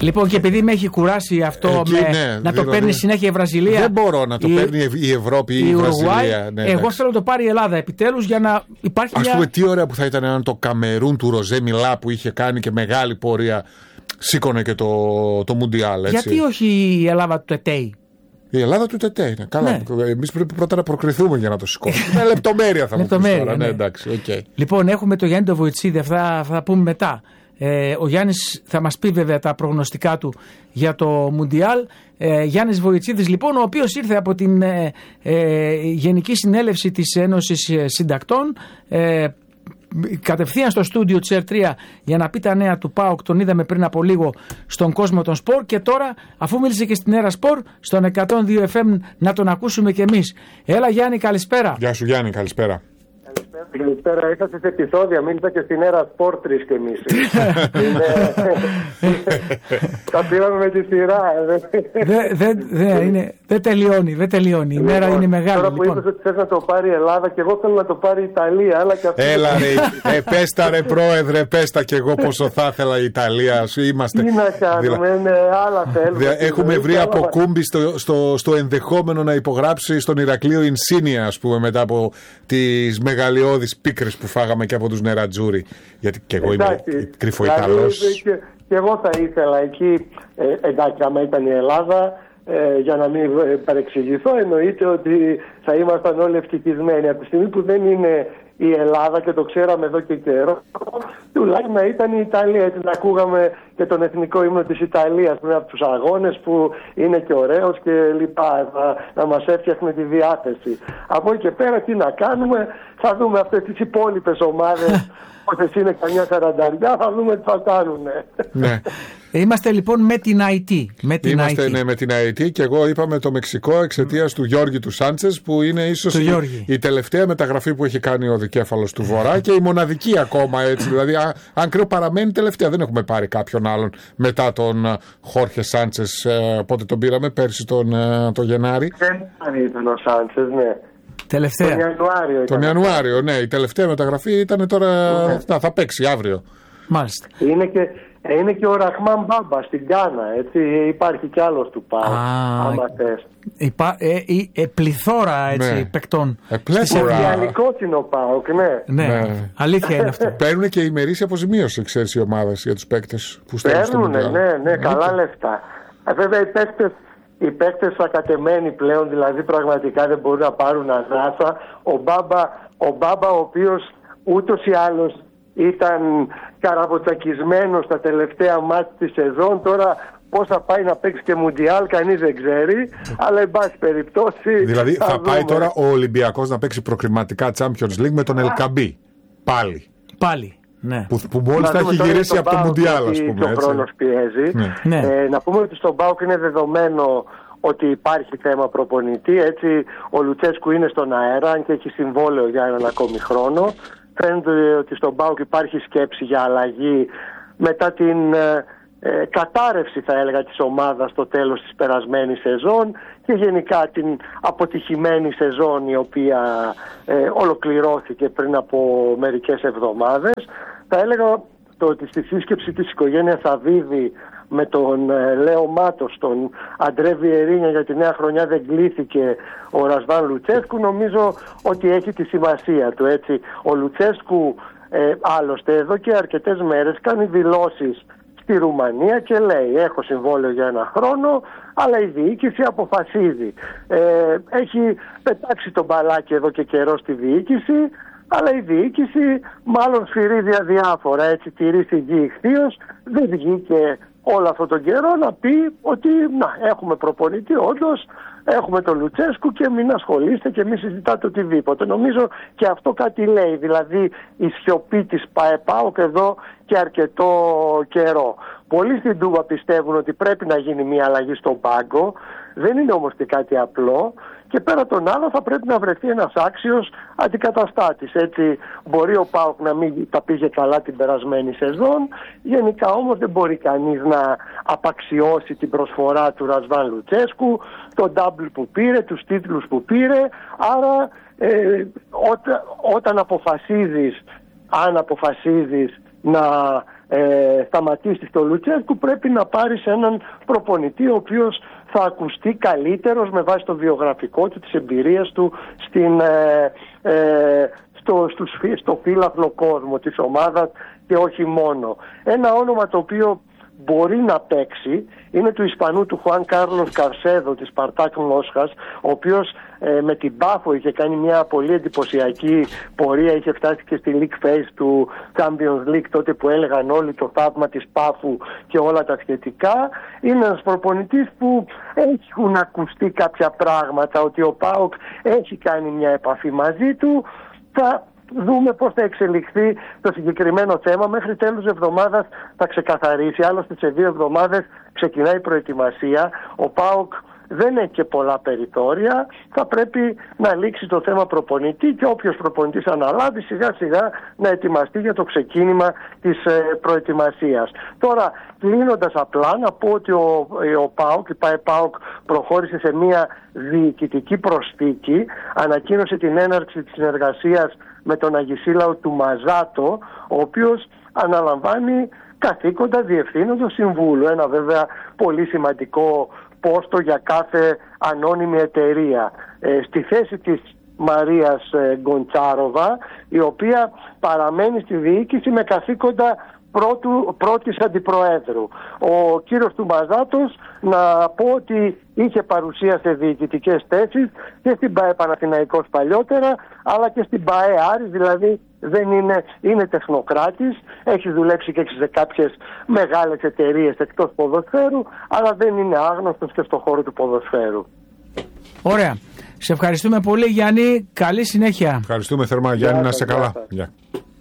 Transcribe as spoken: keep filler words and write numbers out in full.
Λοιπόν, και επειδή με έχει κουράσει αυτό Εκεί, με, ναι, να το δηλαδή, παίρνει συνέχεια η Βραζιλία. Δεν μπορώ να το η, παίρνει η Ευρώπη ή η, η Βραζιλία. Ναι, εγώ εντάξει. θέλω να το πάρει η Ελλάδα επιτέλους για να υπάρχει. Ας μια... πούμε, τι ωραία που θα ήταν αν το Καμερούν του Ροζέ Μιλά που είχε κάνει και μεγάλη πορεία σήκωνε και το, το Μουντιάλ. Έτσι. Γιατί όχι η Ελλάδα του Τετέι? Η Ελλάδα του Τετέ είναι. Καλά. Ναι. Εμείς πρέπει πρώτα να προκριθούμε για να το σηκώσουμε. Με λεπτομέρεια θα μου πεις τώρα. Ναι, εντάξει, okay. Λοιπόν, έχουμε το Γιάννη το Βοητσίδη, αυτά θα πούμε μετά. Ε, ο Γιάννης θα μας πει βέβαια τα προγνωστικά του για το Μουντιάλ. Ε, Γιάννης Βοητσίδης λοιπόν, ο οποίος ήρθε από την ε, ε, Γενική Συνέλευση της Ένωσης Συντακτών, ε, κατευθείαν στο στούντιο της Ερ τρία για να πει τα νέα του ΠΑΟΚ. Τον είδαμε πριν από λίγο στον κόσμο των σπορ και τώρα, αφού μίλησε και στην Έρα Σπορ, στον εκατόν δύο εφ εμ να τον ακούσουμε κι εμείς. Έλα Γιάννη, καλησπέρα. Γεια σου Γιάννη, καλησπέρα. Καλησπέρα, είχατε σε επεισόδια, μίλησα και στην Έρα Σπορ τρεις και εμείς. Τα πήραμε με τη σειρά. Δεν τελειώνει, δεν τελειώνει. Η μέρα είναι μεγάλη. Τώρα που είπες ότι θες να το πάρει η Ελλάδα και εγώ θέλω να το πάρει η Ιταλία. Αλλά και αυτό. Έλα ρε, πες τα ρε πρόεδρε, πες τα κι εγώ πόσο θα ήθελα η Ιταλία. Τι να κάνουμε, ναι, άλλα θέλουμε. Έχουμε βρει αποκούμπη στο ενδεχόμενο να υπογράψει στον Ηρακλείο Ινσίνια, ας πούμε, μετά από τις μεγαλειώδεις πίκρες που φάγαμε και από τους Νερατζούρι. Γιατί και εγώ είμαι κρυφοϊταλός. Και, και εγώ θα ήθελα εκεί, ε, εντάξει, άμα ήταν η Ελλάδα, ε, για να μην παρεξηγηθώ, εννοείται ότι θα ήμασταν όλοι ευτυχισμένοι. Από τη στιγμή που δεν είναι η Ελλάδα και το ξέραμε εδώ και καιρό, τουλάχιστον να ήταν η Ιταλία. Έτσι να ακούγαμε και τον εθνικό ύμνο της Ιταλίας πριν από τους αγώνες που είναι και ωραίος και λοιπά, να, να μας έφτιαχνε τη διάθεση. Από εκεί και πέρα τι να κάνουμε, θα δούμε αυτές τις υπόλοιπες ομάδες. Όσες είναι καμιά σαρανταριά, θα δούμε τι θα κάνουν. Ναι. Είμαστε λοιπόν με την άι τι. Με την Είμαστε άι τι. Ναι, με την άι τι και εγώ είπα με το Μεξικό εξαιτίας του Γιώργη του Σάντσες, που είναι ίσως η, η τελευταία μεταγραφή που έχει κάνει ο δικέφαλος του Βορρά και η μοναδική ακόμα, έτσι. Δηλαδή, α, αν κρύο παραμένει τελευταία. Δεν έχουμε πάρει κάποιον άλλον μετά τον Χόρχε Σάντσες. Ε, πότε τον πήραμε, πέρσι τον, ε, τον Γενάρη. Δεν ήταν ο Σάντσες, ναι. Τελευταία. Τον Ιανουάριο. Τον Ιανουάριο, ναι. Η τελευταία μεταγραφή ήταν τώρα. Ναι. Θα, θα παίξει αύριο. Μάλιστα. Είναι και, είναι και ο Ραχμάν Μπάμπα στην Γκάνα. Έτσι. Υπάρχει κι άλλος του ΠΑΟΚ. Άμα θες. Υπά, ε, ε, ε, πληθώρα έτσι, ναι. παικτών. Ε, πληθώρα. Διαλικός είναι ο ΠΑΟΚ, ναι. Ναι. ναι. Αλήθεια είναι αυτό. Παίρνουν και ημερήσια αποζημίωση, ξέρεις, οι ομάδες για τους παίκτες που στέλνουν στο Μουντιάλ. Ναι, ναι, ναι, καλά λεφτά. Ε, βέβαια οι παίκτες. Οι παίκτες ακατεμένοι πλέον, δηλαδή πραγματικά δεν μπορούν να πάρουν ανάσα. Ο Μπάμπα, ο Μπάμπα, ο οποίος ούτως ή άλλως ήταν καραβοτσακισμένος στα τελευταία μάτς της σεζόν, τώρα πώς θα πάει να παίξει και Μουντιάλ κανείς δεν ξέρει, αλλά εν πάση περιπτώσει. Δηλαδή θα, θα πάει δούμε. τώρα ο Ολυμπιακός να παίξει προκριματικά Champions League με τον Ελκαμπή. Πάλι. Πάλι. Ναι. Που, που μόλις θα έχει γυρίσει από το Μουντιάλ, ας πούμε. Ο χρόνος πιέζει. Ναι. Ναι. Ε, να πούμε ότι στον ΠΑΟΚ είναι δεδομένο ότι υπάρχει θέμα προπονητή. Έτσι, ο Λουτσέσκου είναι στον αέρα, αν και έχει συμβόλαιο για έναν ακόμη χρόνο. Φαίνεται ότι στον ΠΑΟΚ υπάρχει σκέψη για αλλαγή μετά την ε, ε, κατάρρευση, θα έλεγα, της ομάδας στο τέλος της περασμένης σεζόν και γενικά την αποτυχημένη σεζόν η οποία ε, ολοκληρώθηκε πριν από μερικές εβδομάδες. Θα έλεγα το ότι στη σύσκεψη της οικογένειας Αβίδη με τον ε, Λέο Μάτος, τον Αντρέ Βιερίνια για τη νέα χρονιά δεν κλήθηκε ο Ρασβάν Λουτσέσκου, νομίζω ότι έχει τη σημασία του, έτσι. Ο Λουτσέσκου ε, άλλωστε εδώ και αρκετές μέρες κάνει δηλώσεις στη Ρουμανία και λέει έχω συμβόλαιο για ένα χρόνο, αλλά η διοίκηση αποφασίζει. Ε, έχει πετάξει τον μπαλάκι εδώ και καιρό στη διοίκηση, αλλά η διοίκηση μάλλον σφυρίζει αδιάφορα, έτσι τηρήσει γη ηχθείως, δεν βγήκε όλο αυτόν τον καιρό να πει ότι να, έχουμε προπονητή όντως, έχουμε τον Λουτσέσκου και μην ασχολείστε και μην συζητάτε οτιδήποτε. Νομίζω και αυτό κάτι λέει, δηλαδή η σιωπή της ΠΑΕΠΑΟΚ εδώ και αρκετό καιρό. Πολλοί στην Τούμπα πιστεύουν ότι πρέπει να γίνει μια αλλαγή στον πάγκο, δεν είναι όμως και κάτι απλό. Και πέρα τον άλλο θα πρέπει να βρεθεί ένας άξιος αντικαταστάτης. Έτσι μπορεί ο ΠΑΟΚ να μην τα πήγε καλά την περασμένη σεζόν. Γενικά όμως δεν μπορεί κανείς να απαξιώσει την προσφορά του Ρασβάν Λουτσέσκου, τον ντάμπλ που πήρε, τους τίτλους που πήρε. Άρα ε, όταν, όταν αποφασίζεις, αν αποφασίζεις να ε, σταματήσει το Λουτσέσκου, πρέπει να πάρει έναν προπονητή ο οποίος θα ακουστεί καλύτερος με βάση το βιογραφικό του, τις εμπειρίες του στην, ε, ε, στο, στους, στο φύλαθλο κόσμο της ομάδας και όχι μόνο. Ένα όνομα το οποίο μπορεί να παίξει είναι του Ισπανού του Χουάν Κάρλος Καρσέδο της Σπαρτάκ Μόσχας, ο οποίος ε, με την Πάφο είχε κάνει μια πολύ εντυπωσιακή πορεία, είχε φτάσει και στη League Phase του Champions League τότε που έλεγαν όλοι το θαύμα της Πάφου και όλα τα σχετικά. Είναι ένας προπονητής που έχουν ακουστεί κάποια πράγματα, ότι ο ΠΑΟΚ έχει κάνει μια επαφή μαζί του. Θα δούμε πώς θα εξελιχθεί το συγκεκριμένο θέμα. Μέχρι τέλους εβδομάδας θα ξεκαθαρίσει. Άλλωστε σε δύο εβδομάδες ξεκινάει η προετοιμασία. Ο ΠΑΟΚ δεν έχει και πολλά περιθώρια. Θα πρέπει να λήξει το θέμα προπονητή και όποιος προπονητής αναλάβει σιγά σιγά να ετοιμαστεί για το ξεκίνημα της προετοιμασίας. Τώρα, κλείνοντας απλά να πω ότι ο, ο ΠΑΟΚ, η ΠΑΟΚ προχώρησε σε μια διοικητική προσθήκη, ανακοίνωσε την έναρξη της συνεργασίας με τον Αγισίλαο του Μαζάτο, ο οποίος αναλαμβάνει καθήκοντα διευθύνοντος συμβούλου. Ένα βέβαια πολύ σημαντικό πόστο για κάθε ανώνυμη εταιρεία. Ε, στη θέση της Μαρίας ε, Γκοντσάροβα, η οποία παραμένει στη διοίκηση με καθήκοντα πρώτου, πρώτης αντιπροέδρου. Ο κύριος του Μαζάτος, να πω ότι είχε παρουσία σε διοικητικές θέσεις και στην ΠΑΕ Παναθηναϊκός παλιότερα, αλλά και στην ΠΑΕ Άρης, δηλαδή δεν είναι, είναι τεχνοκράτης, έχει δουλέψει και σε κάποιες μεγάλες εταιρείες εκτός ποδοσφαίρου, αλλά δεν είναι άγνωστος και στον χώρο του ποδοσφαίρου. Ωραία. Σε ευχαριστούμε πολύ, Γιάννη. Καλή συνέχεια. Ευχαριστούμε θερμά, Γιάννη, να είσαι καλά. Γεια.